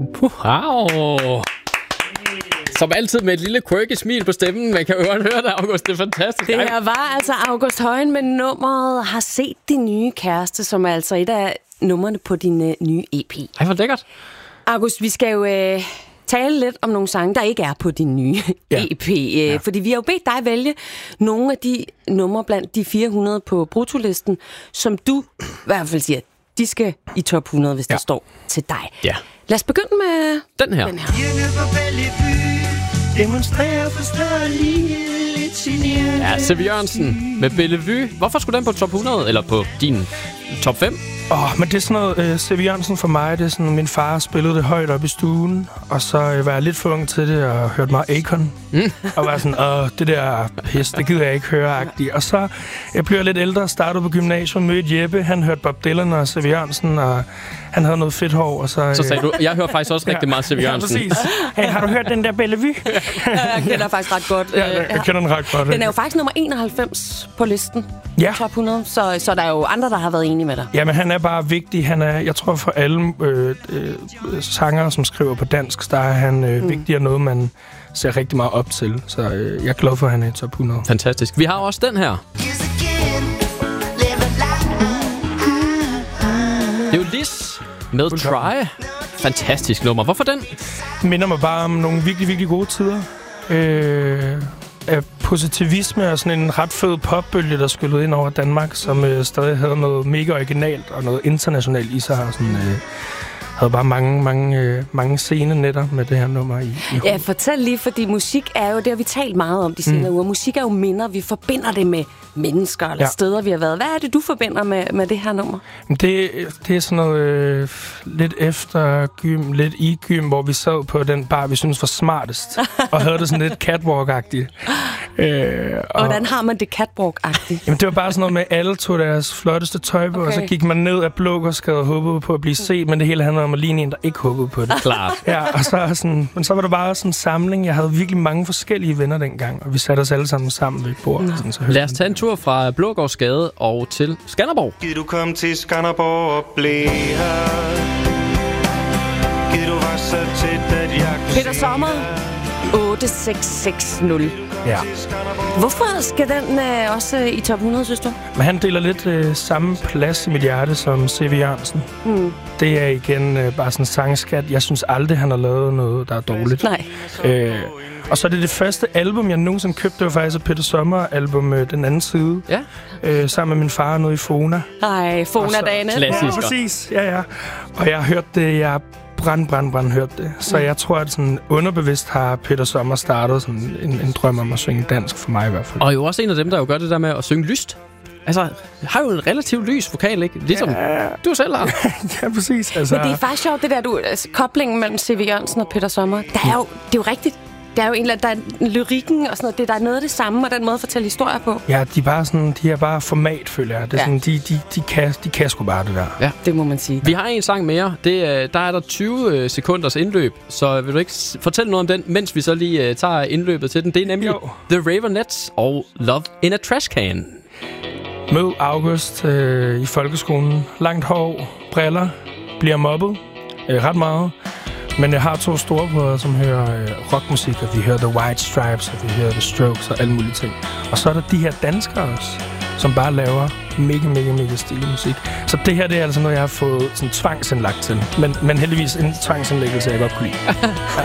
Wow. Som altid med et lille quirky smil på stemmen. Man kan jo godt høre det, August. Det er fantastisk. Det her var altså August Højen med nummeret Har set din nye kæreste, som er altså et af numrene på din nye EP. Ej, hvor lækkert. August, vi skal jo tale lidt om nogle sange, der ikke er på din nye EP. Fordi vi har jo bedt dig vælge nogle af de numre blandt de 400 på brutolisten, som du i hvert fald siger, de skal i top 100, hvis det står til dig. Ja. Lad os begynde med den her. Demonstrerer for større livet, lidt generet. Ja, Sevi Jørgensen med Bellevue. Hvorfor skulle den på top 100, eller på din top 5? Men det er sådan noget, Sevi Jørgensen for mig, det er sådan, min far spillede det højt op i stuen, og så var jeg lidt for ung til det, og hørte meget Akon, og var sådan, det der pis, det gider jeg ikke høre-agtigt. Og så jeg blev lidt ældre, startede på gymnasiet, mødte Jeppe, han hørte Bob Dylan og Sevi Jørgensen, og han havde noget fedt hår, og så sagde du, jeg hører faktisk også rigtig meget Sevi Jørgensen. Ja, præcis. Hey, har du hørt den der Bellevue? jeg kender faktisk ret godt. Jeg kender den ret godt. Den er jo faktisk nummer 91 på listen. Ja. Top 100, så der er jo andre, der har været enige med dig. Ja, men han er bare vigtig. Han er, jeg tror for alle sangere, som skriver på dansk, der er han vigtig og noget, man ser rigtig meget op til. Så jeg er glad for, at han er i top 100. Fantastisk. Vi har også den her. Det er jo Liz med Try. Fantastisk nummer. Hvorfor den? Det minder mig bare om nogle virkelig, virkelig gode tider. Af positivisme og sådan en ret fed popbølge, der skyllede ind over Danmark, som stadig havde noget mega originalt og noget internationalt i sig. Sådan, havde bare mange scenenetter med det her nummer i Ja, fortæl lige, fordi musik er jo, det har vi talt meget om de senere uger. Musik er jo minder, vi forbinder det med mennesker eller steder, vi har været. Hvad er det, du forbinder med det her nummer? Det er sådan noget lidt efter gym, lidt i gym, hvor vi sad på den bar, vi synes var smartest, og havde det sådan lidt catwalk-agtigt. Hvordan har man det catwalk-agtigt? Jamen, det var bare sådan noget med, alle tog deres flotteste tøj på, og så gik man ned af Blågårdsgade og håbede på at blive set, men det hele handlede om at ligne en, der ikke håbede på det. Klart. Ja, og så var det bare sådan en samling. Jeg havde virkelig mange forskellige venner dengang, og vi satte os alle sammen ved et bord. Sådan, så lad os tage en tur fra Blågårdsgade og til Skanderborg. Giv du kom til Skanderborg og blev her. Giv du var så tæt, at jeg kunne Peter Sommer, 8660. Ja. Hvorfor skal den også i top 100, synes du? Men han deler lidt samme plads i mit hjerte som Sevi Jørgensen. Det er igen bare sådan en sangskat. Jeg synes aldrig, han har lavet noget, der er dårligt. Nej. Og så er det første album, jeg nogensinde købte. Det var faktisk et Peter Sommer-album, Den anden side. Ja. Sammen med min far nede i Fona. Nej, Fona-dagene. Klassisk. Ja, præcis. Ja. Og jeg har hørt det, jeg brand hørt det. Så jeg tror, at sådan underbevidst har Peter Sommer startet sådan en drøm om at synge dansk for mig i hvert fald. Og jo også en af dem, der jo gør det der med at synge lyst. Altså, har jo en relativt lys vokal, ikke? Ligesom du selv har. Ja, præcis. Altså. Men det er faktisk sjovt, det der koblingen mellem Sevi Jørgensen og Peter Sommer. Det er jo rigtigt. Det er jo der er lyrikken og sådan noget. Der er noget af det samme, og den måde at fortælle historier på. Ja, de er bare format, føler jeg. Det er sådan, de kan sgu bare det der. Ja, det må man sige. Vi har en sang mere. Der er der 20 sekunders indløb, så vil du ikke fortælle noget om den, mens vi så lige tager indløbet til den. Det er nemlig The Raveonettes og Love in a Trash Can. Mød August i folkeskolen. Langt hår, briller, bliver mobbet ret meget. Men jeg har 2 storebrødre, som hører rockmusik, og vi hører The White Stripes, og vi hører The Strokes og alle mulige ting. Og så er der de her danskere også, som bare laver mega stilig musik. Så det her, det er altså noget, jeg har fået sådan tvangsindlagt til. Men heldigvis en tvangsindlæggelse, jeg godt kunne lide.